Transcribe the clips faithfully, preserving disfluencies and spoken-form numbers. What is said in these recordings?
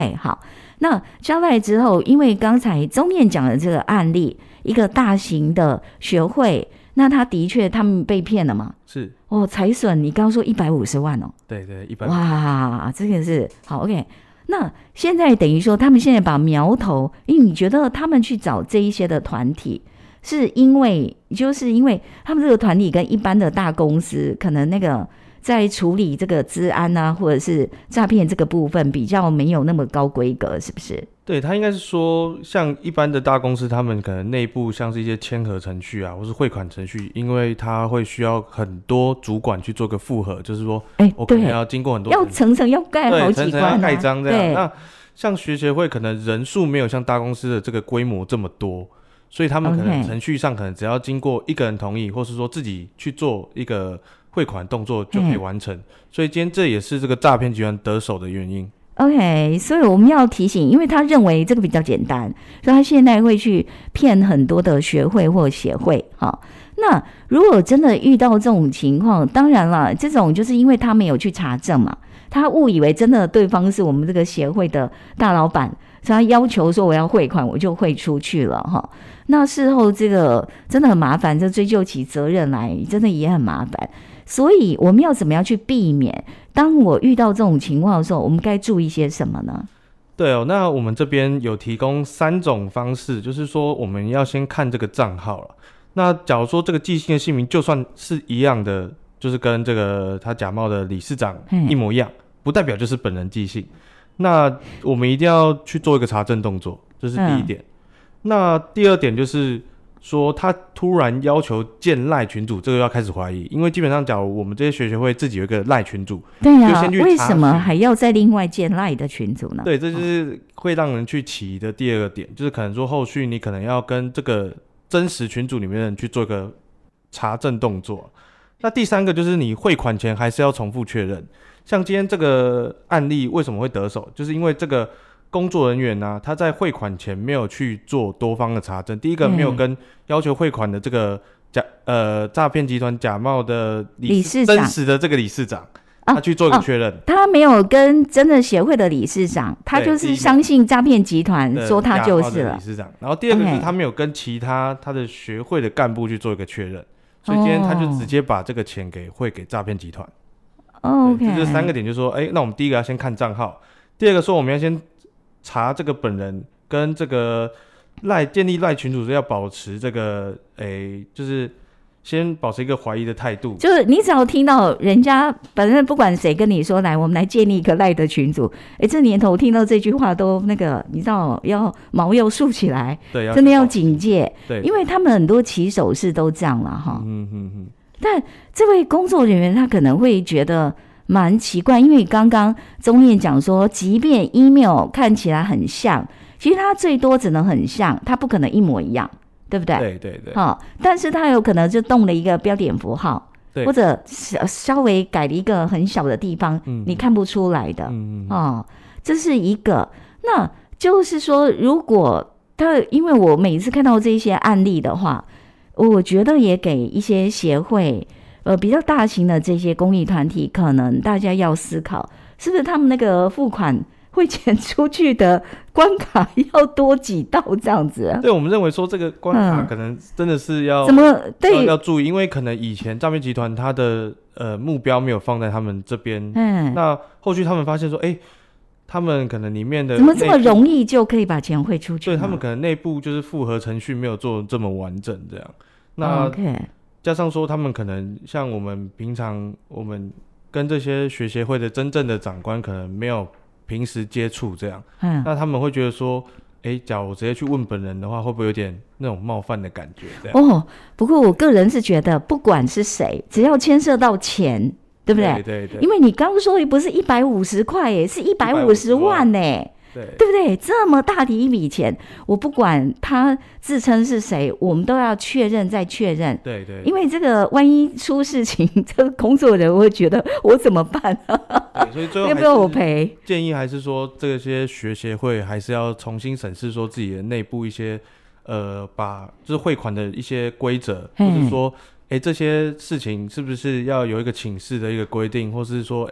哎，好，那交代之后，因为刚才宗彦讲的这个案例，一个大型的学会，那他的确他们被骗了嘛？ 是哦，财损你刚刚说一百五十万哦， 对对，一百五十哇，这个是好 OK。那现在等于说，他们现在把苗头，因为你觉得他们去找这一些的团体，是因为就是因为他们这个团体跟一般的大公司可能那个在处理这个资安啊，或者是诈骗这个部分比较没有那么高规格，是不是？ 对，他应该是说，像一般的大公司，他们可能内部像是一些签核程序啊，或是汇款程序，因为他会需要很多主管去做个复核，就是说， 哎， 我可能要经过很多要层层要盖好几关、啊， 对，层层要盖章这样。那像学协会可能人数没有像大公司的这个规模这么多，所以他们可能程序上可能只要经过一个人同意，或是说自己去做一个汇款动作就可以完成。所以今天这也是这个诈骗集团得手的原因。 OK， 所以我们要提醒，因为他认为这个比较简单，所以他现在会去骗很多的学会或协会。好，那如果真的遇到这种情况，当然了，这种就是因为他没有去查证嘛，他误以为真的对方是我们这个协会的大老板，所以他要求说我要汇款，我就汇出去了哈。那事后这个真的很麻烦，这追究起责任来真的也很麻烦。所以我们要怎么样去避免？当我遇到这种情况的时候，我们该注意些什么呢？ 对哦，那我们这边有提供三种方式，就是说我们要先看这个账号了。那假如说这个寄信的姓名就算是一样的，就是跟这个他假冒的理事长一模一样，不代表就是本人寄信。那我们一定要去做一个查证动作，这是第一点。嗯、那第二点就是说他突然要求建赖群组，这个要开始怀疑，因为基本上假如我们这些学学会自己有一个赖群组， 对啊，为什么还要再另外建赖的群组呢？ 对，这就是会让人去起疑的第二个点，就是可能说后续你可能要跟这个真实群组里面的人去做一个查证动作。那第三个就是你汇款前还是要重复确认，像今天这个案例为什么会得手，就是因为这个工作人员呢、啊，他在汇款前没有去做多方的查证。第一个，没有跟要求汇款的这个假呃诈骗集团假冒的理事真实的这个理事长，他去做一个确认、哦哦。 他没有跟真的协会的理事长，他就是相信诈骗集团说他就是了。 理事长。然后第二个是他没有跟其他他的学会的干部去做一个确认，所以今天他就直接把这个钱给汇给诈骗集团。 哦 ，OK， 这三个点就是说，哎，那我们第一个要先看账号，第二个说我们要先查这个本人跟这个赖建立赖群组是要保持这个诶，就是先保持一个怀疑的态度， 就是你只要听到人家反正不管谁跟你说来我们来建立一个赖的群组，哎，这年头听到这句话都那个你知道要毛要竖起来， 对， 真的要警戒， 对， 因为他们很多起手式都这样了哈。 嗯嗯嗯。 但这位工作人员他可能会觉得蛮奇怪，因为刚刚宗彦讲说，即便 email 看起来很像，其实它最多只能很像，它不可能一模一样，对不对？ 对对对。 哦，但是它有可能就动了一个标点符号，或者稍微改了一个很小的地方，嗯、你看不出来的。嗯哦，这是一个。那就是说，如果他因为我每次看到这些案例的话，我觉得也给一些协会。呃，比较大型的这些公益团体，可能大家要思考，是不是他们那个付款汇钱出去的关卡要多几道这样子、啊？ 对，我们认为说这个关卡可能真的是要、 嗯、怎么对要注意，因为可能以前诈骗集团他的呃目标没有放在他们这边，嗯，那后续他们发现说，哎、欸，他们可能里面的怎么这么容易就可以把钱汇出去？ 对，他们可能内部就是复核程序没有做这么完整，这样。那 OK。 加上说，他们可能像我们平常，我们跟这些学协会的真正的长官可能没有平时接触，这样，嗯，那他们会觉得说，哎，假如我直接去问本人的话，会不会有点那种冒犯的感觉？这样哦。不过我个人是觉得，不管是谁，只要牵涉到钱，对不对？ 对对对。 因为你刚说不是一百五十块耶，是一百五十万耶。 对， 对不对？这么大的一笔钱，我不管他自称是谁，我们都要确认再确认。 对 对, 对， 因为这个万一出事情，这个工作人会觉得我怎么办、啊？ 对，所以最后要不要我赔？ 建议还是说，这些学协会还是要重新审视说自己的内部一些呃，把就是汇款的一些规则，或者说，哎，这些事情是不是要有一个请示的一个规定，或是说，哎。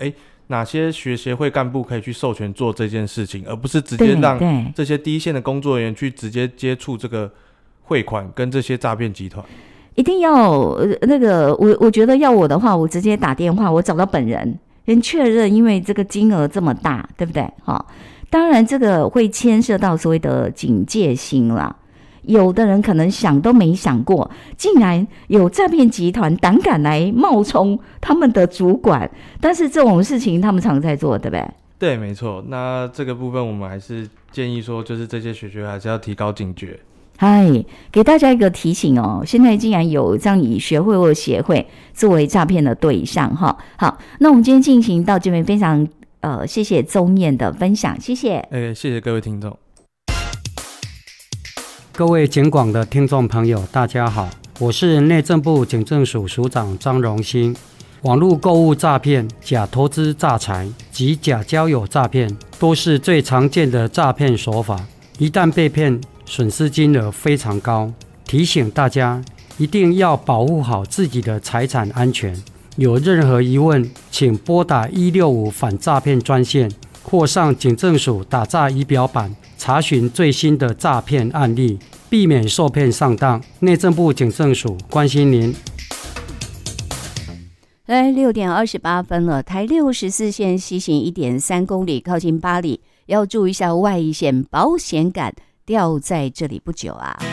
哪些学协会干部可以去授权做这件事情，而不是直接让这些第一线的工作人员去直接接触这个汇款跟这些诈骗集团。 一定要那个，我我觉得要我的话，我直接打电话，我找到本人，先确认，因为这个金额这么大，对不对？哈，当然这个会牵涉到所谓的警戒心啦。有的人可能想都没想过，竟然有诈骗集团胆敢来冒充他们的主管，但是这种事情他们常在做，对不对？ 对，没错。那这个部分我们还是建议说，就是这些学学还是要提高警觉。 嗨，给大家一个提醒哦，现在竟然有这样以学会或协会作为诈骗的对象哈。好，那我们今天进行到这边，非常呃谢谢宗彦的分享，谢谢。 哎，谢谢各位听众。 各位警广的听众朋友，大家好，我是内政部警政署署长张荣兴。网络购物诈骗、假投资诈财及假交友诈骗都是最常见的诈骗手法，一旦被骗，损失金额非常高，提醒大家一定要保护好自己的财产安全。有任何疑问，请拨打一六五反诈骗专线，或上警政署打诈仪表板查询最新的诈骗案例，避免受骗上当。内政部警政署关心您。 来，六点二十八分了，台六十四线西行一点三公里，靠近八里，要注意一下外一线保险杆掉在这里不久啊。